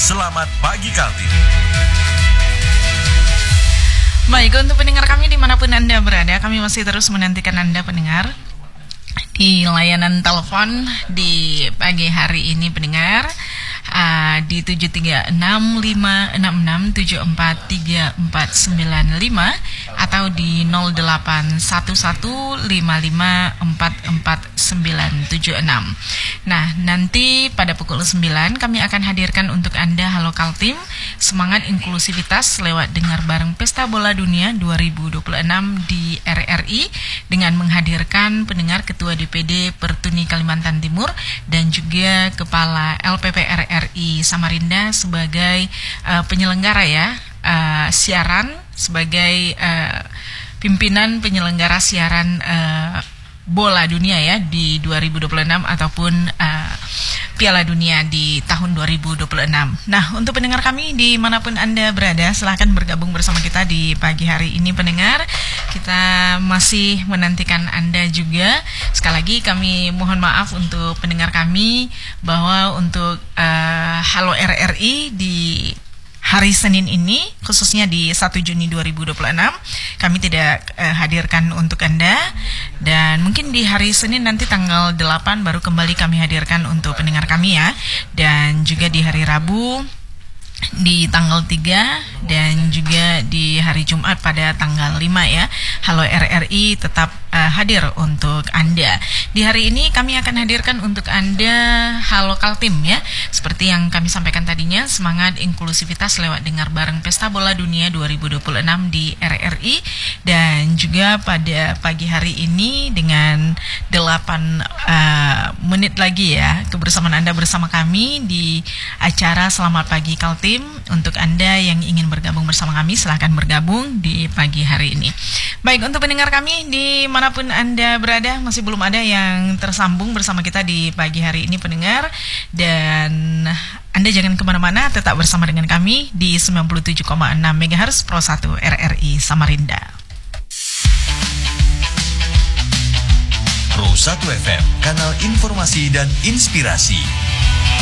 Selamat Pagi Kaltim. Baik, untuk pendengar kami dimanapun Anda berada, kami masih terus menantikan Anda pendengar di layanan telepon di pagi hari ini pendengar di 73656743495 atau di 0811554496. Nah, nanti pada pukul 9 kami akan hadirkan untuk Anda Halo Kaltim, semangat inklusivitas lewat dengar bareng Pesta Bola Dunia 2026 di RRI dengan menghadirkan pendengar Ketua DPD Pertuni Kalimantan Timur dan juga Kepala LPP RRI Samarinda sebagai penyelenggara ya, siaran sebagai pimpinan penyelenggara siaran bola dunia ya di 2026 ataupun Piala Dunia di tahun 2026. Nah, untuk pendengar kami dimanapun Anda berada, silahkan bergabung bersama kita di pagi hari ini pendengar. Kita masih menantikan Anda juga. Sekali lagi kami mohon maaf untuk pendengar kami bahwa untuk Halo RRI di hari Senin ini, khususnya di 1 Juni 2026, kami tidak hadirkan untuk Anda. Dan mungkin di hari Senin nanti tanggal 8 baru kembali kami hadirkan untuk pendengar kami ya. Dan juga di hari Rabu di tanggal 3 dan juga di hari Jumat pada tanggal 5 ya. Halo RRI tetap hadir untuk Anda. Di hari ini kami akan hadirkan untuk Anda Halo Kaltim ya. Seperti yang kami sampaikan tadinya, semangat inklusivitas lewat dengar bareng Pesta Bola Dunia 2026 di RRI. Dan juga pada pagi hari ini dengan 8 menit lagi ya, kebersamaan Anda bersama kami di acara Selamat Pagi Kaltim. Untuk Anda yang ingin bergabung bersama kami, silahkan bergabung di pagi hari ini. Baik, untuk pendengar kami dimanapun Anda berada, masih belum ada yang tersambung bersama kita di pagi hari ini pendengar. Dan Anda jangan kemana-mana, tetap bersama dengan kami di 97,6 MHz Pro 1 RRI Samarinda. Pro 1 FM, kanal informasi dan inspirasi.